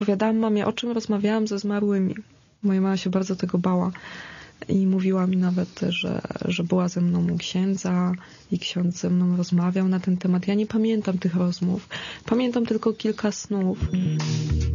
Opowiadałam mamie, o czym rozmawiałam ze zmarłymi. Moja mama się bardzo tego bała i mówiła mi nawet, że była ze mną u księdza i ksiądz ze mną rozmawiał na ten temat. Ja nie pamiętam tych rozmów. Pamiętam tylko kilka snów.